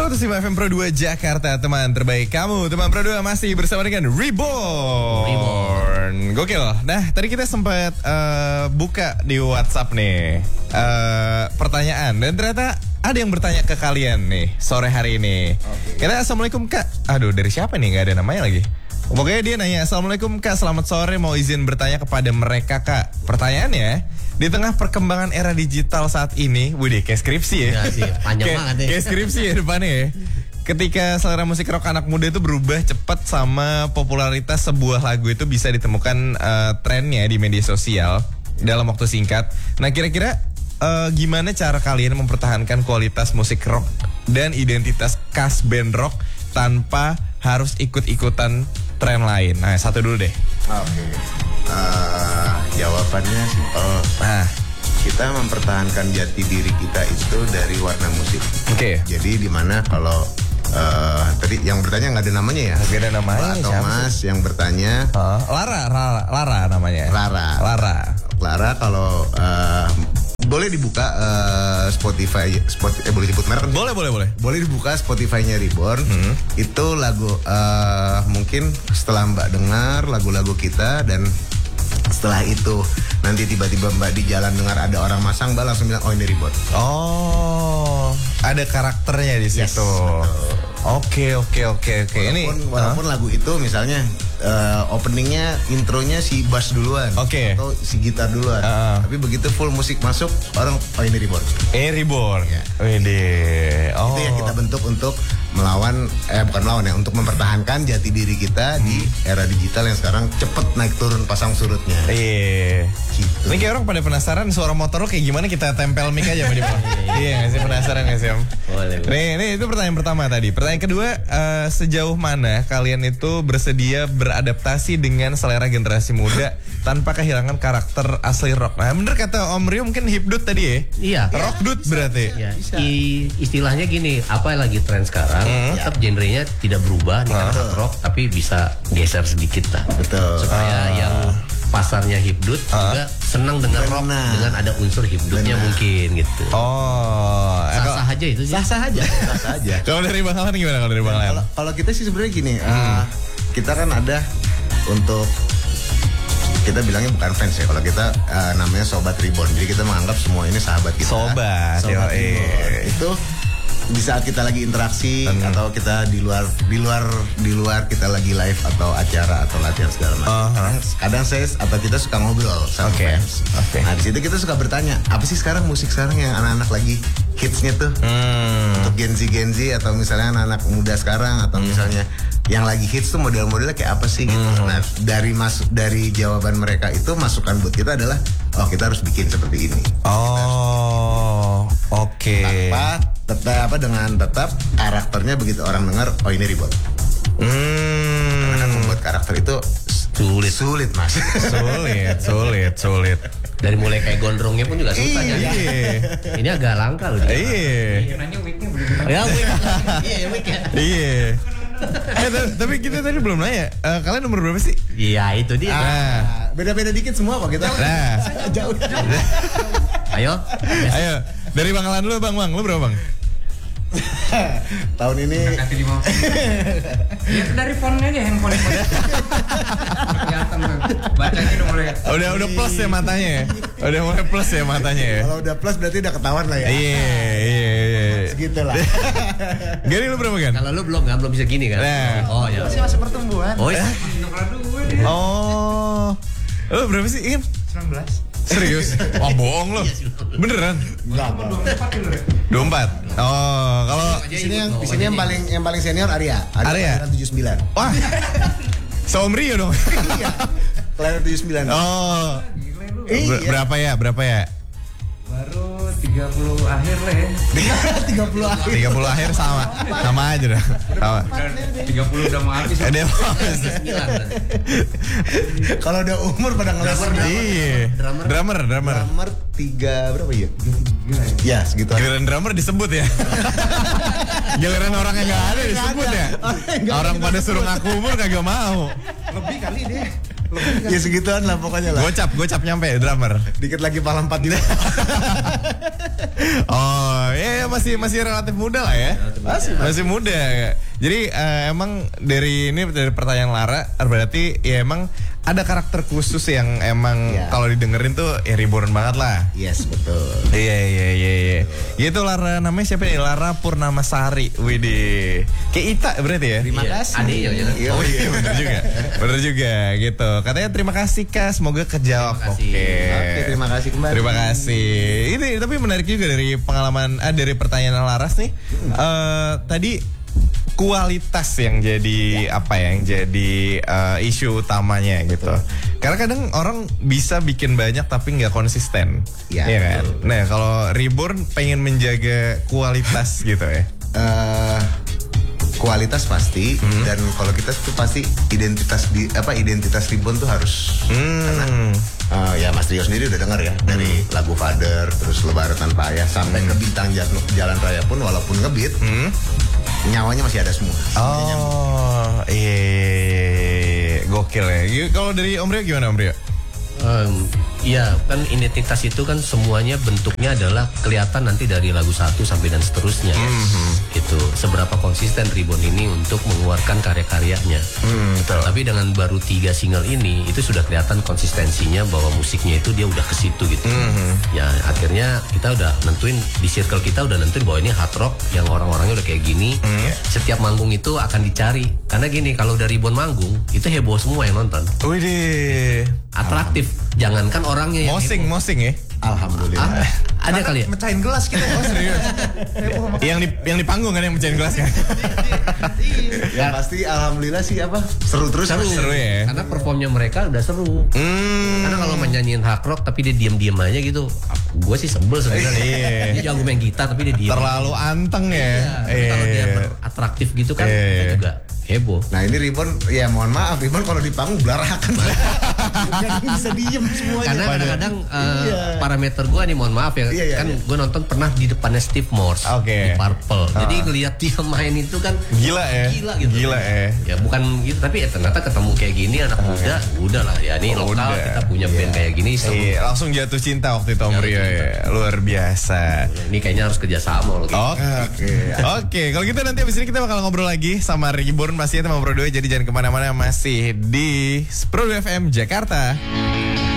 105 FM Pro 2 Jakarta, teman terbaik kamu. Teman Pro 2 masih bersama dengan Reborn. Gokil. Nah, tadi kita sempat buka di WhatsApp nih pertanyaan. Dan ternyata ada yang bertanya ke kalian nih sore hari ini. Kita Assalamualaikum Kak. Aduh, dari siapa nih? Gak ada namanya lagi. Pokoknya dia nanya, Assalamualaikum Kak, selamat sore, mau izin bertanya kepada mereka Kak. Pertanyaannya, di tengah perkembangan era digital saat ini, widih kayak skripsi ya. Ya sih, panjang banget ya. Kayak skripsi ya depannya ya. Ketika selera musik rock anak muda itu berubah cepat sama popularitas sebuah lagu itu bisa ditemukan trennya di media sosial dalam waktu singkat. Nah kira-kira gimana cara kalian mempertahankan kualitas musik rock dan identitas khas band rock tanpa harus ikut-ikutan tren lain? Nah satu dulu deh. Oke. Jawabannya simpel. Nah, kita mempertahankan jati diri kita itu dari warna musik. Oke. Jadi dimana kalau tadi yang bertanya nggak ada namanya ya? Nggak ada namanya. Mbak Thomas yang bertanya. Lara namanya. Lara kalau boleh dibuka Spotify boleh disebut merek? Boleh. Boleh dibuka Spotify-nya Reborn. Itu lagu mungkin setelah Mbak dengar lagu-lagu kita dan setelah itu nanti tiba-tiba Mbak di jalan dengar ada orang masang, Mbak langsung bilang oh ini Reborn. Oh, ada karakternya di situ. Yes, Oke. Walaupun lagu itu misalnya openingnya, intronya si bass duluan, atau si gitar duluan, tapi begitu full musik masuk orang oh ini Reborn. Reborn. Ya. Oh. Itu yang kita bentuk untuk melawan, bukan melawan ya, untuk mempertahankan jati diri kita di era digital yang sekarang cepet naik turun pasang surutnya. Iya. Gitu. Ini kayak orang pada penasaran suara motor lo kayak gimana, kita tempel mic aja sama di bawah. Iya nggak sih, penasaran nggak sih Om? Boleh. Nih itu pertanyaan pertama tadi. Pertanyaan kedua, sejauh mana kalian itu bersedia beradaptasi dengan selera generasi muda tanpa kehilangan karakter asli rock? Nah bener kata Om Rio, mungkin hipdut tadi ya? Iya. Rock dude berarti? Ya, istilahnya gini, apa yang lagi tren sekarang, tetap genrenya tidak berubah nih, rock, tapi bisa geser sedikit lah. Betul. Supaya yang pasarnya hipdut juga senang dengan rock dengan ada unsur hipdutnya mungkin gitu. Oh, Sah-sah aja itu sih. Sah-sah aja. Kalau dari Bang Alan gimana? Kalau dari Bang Alan? Kalau kita sih sebenarnya gini, kita kan ada untuk, kita bilangnya bukan fans ya, kalau kita namanya Sobat Reborn. Jadi kita menganggap semua ini sahabat kita. Sobat Reborn. Itu di saat kita lagi interaksi atau kita di luar kita lagi live atau acara atau latihan segala macam. Kadang saya atau kita suka ngobrol sama fans. Nah di situ kita suka bertanya, apa sih sekarang musik sekarang yang anak-anak lagi hitsnya tuh untuk Gen Z atau misalnya anak-anak muda sekarang atau misalnya yang lagi hits tuh model-modelnya kayak apa sih gitu. Nah dari jawaban mereka itu masukan buat kita adalah oh kita harus bikin seperti ini. Oh, oke. Dengan tetap karakternya begitu orang dengar oh ini Reborn. Karena kan membuat karakter itu sulit mas. Sulit. Dari mulai kayak gondrongnya pun juga susah ya. Ini agak langka loh. Iya. Nanya wig-nya belum. Ya wig. Iya. Tapi kita tadi belum nanya. Kalian nomor berapa sih? Iya itu dia. Beda-beda dikit semua kok kita. Nah. Jauh. Ayo. Dari Bang Alan dulu Bang. Lu berapa Bang? Tahun ini ya dari fontnya aja, handphone kelihatan bacanya udah plus ya matanya ya. Udah mulai plus ya matanya ya. Kalau udah plus berarti udah ketahuan lah ya. Iya. Segitulah. Gini lu berapa kan? Kalau lu belum bisa gini kan? Nah. Oh ya. Masih pertumbuhan. Oh ya. Oh. Lu berapa sih Im? 19. Serius? Wah bohong lo. Beneran? Enggak. 24. Oh, kalau di sini yang paling senior Arya 79. Wah. Saum Rio dong. Iya. Kelahiran 79. Oh. Berapa ya? Baru 30 akhir lah ya. 30 akhir. 30 akhir sama aja dah. Sama. 30 udah mau habis. Kalau udah umur pada ngeles. Iya. Drummer. 3 berapa ya? Ya segitu. Giliran drummer disebut ya. Giliran orang yang nggak ada disebut ya. Orang pada suruh ngaku umur kagak mau. Lebih kali deh. Ya segituan lah pokoknya lah. Gocap nyampe drummer. Dikit lagi pala 4 juga. Oh, ya masih relatif muda lah ya. Masih muda. Jadi emang dari pertanyaan Lara berarti ya emang ada karakter khusus yang emang kalau didengerin tuh ya reborn banget lah. Yes, betul. Iya. Gitu Lara, namanya siapa nih? Lara Purnamasari. Widih. Kayak Ita berarti ya? Terima kasih. Adiknya ya. Oh iya bener juga gitu. Katanya terima kasih Kak, semoga kejawab. Terima kasih. Oke, terima kasih kembali. Terima kasih. Ini tapi menarik juga dari pengalaman dari pertanyaan Laras nih. Tadi kualitas yang jadi yang jadi isu utamanya gitu. Karena kadang orang bisa bikin banyak tapi nggak konsisten, ya kan? Nah kalau Reborn pengen menjaga kualitas gitu ya. Kualitas pasti dan kalau kita tuh pasti identitas Reborn tuh harus karena ya Mas Rio sendiri udah dengar ya dari lagu Father terus Lebaran Tanpa Ayah sampai ke Bintang Jalan Raya pun walaupun ngebeat nyawanya masih ada semua. Oh iya. Gokil ya. Kalau dari Om Rio gimana Om Rio? Iya kan identitas itu kan semuanya bentuknya adalah kelihatan nanti dari lagu 1 sampai dan seterusnya. Itu seberapa konsisten Reborn ini untuk mengeluarkan karya-karyanya. Betul. Tapi dengan baru 3 single ini itu sudah kelihatan konsistensinya bahwa musiknya itu dia udah ke situ gitu. Ya akhirnya kita udah nentuin di circle kita udah nentuin bahwa ini hard rock yang orang-orangnya udah kayak gini. Setiap manggung itu akan dicari karena gini kalau dari Reborn manggung itu heboh semua yang nonton. Widih. Atraktif. Jangankan orangnya yang Mosing ya. Alhamdulillah. ada kali ya? Mecahin gelas kita. Oh serius? yang di panggung kan yang mecahin gelasnya. Ya pasti alhamdulillah sih seru terus. Seru ya. Karena performnya mereka udah seru. Karena kalau menyanyiin hard rock tapi dia diem aja gitu, gue sih sebel sebenarnya. Dia jago main gitar tapi dia diem. Terlalu anteng ya. Tapi kalau dia atraktif gitu kan kita juga heboh. Nah ini Reborn ya mohon maaf Reborn kalau di panggung belarakan. Gak bisa diem semuanya. Karena kadang-kadang parameter gue nih mohon maaf ya, kan gue nonton pernah di depannya Steve Morse di Purple. Jadi ngelihat dia main itu kan gila gitu. Gila ya. Ya bukan gitu tapi ternyata ketemu kayak gini anak muda, udah lah ya ini lokal kita punya band kayak gini. Langsung jatuh cinta waktu itu Om Rio ya. Luar biasa. Ini kayaknya harus kerjasama loh. Oke. Kalau gitu nanti abis ini kita bakal ngobrol lagi sama Reborn pastinya sama Pro 2. Jadi jangan kemana-mana, masih di Pro 2 FM Jakarta.